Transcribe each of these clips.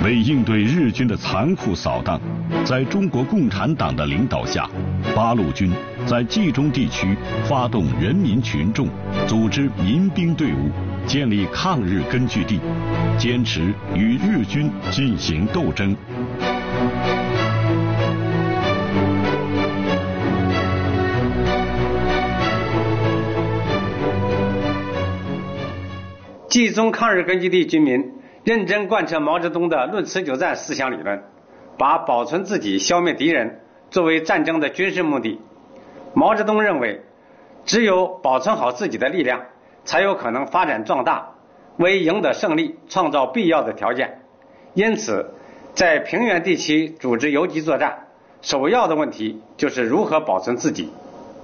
为应对日军的残酷扫荡，在中国共产党的领导下，八路军在冀中地区发动人民群众，组织民兵队伍，建立抗日根据地，坚持与日军进行斗争。 冀中抗日根据地军民认真贯彻毛泽东的论持久战思想理论，把保存自己、消灭敌人作为战争的军事目的。毛泽东认为，只有保存好自己的力量，才有可能发展壮大，为赢得胜利创造必要的条件。因此，在平原地区组织游击作战，首要的问题就是如何保存自己。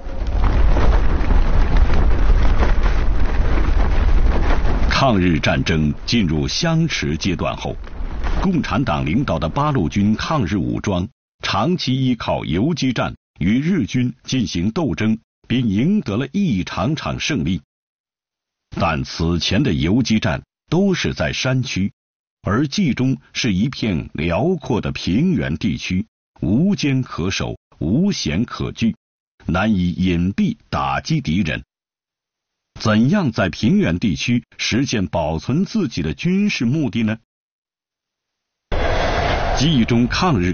抗日战争进入相持阶段后，共产党领导的八路军抗日武装长期依靠游击战与日军进行斗争，并赢得了一场场胜利。但此前的游击战都是在山区，而冀中是一片辽阔的平原地区，无坚可守，无险可据，难以隐蔽打击敌人。怎样在平原地区实现保存自己的军事目的呢？冀中抗日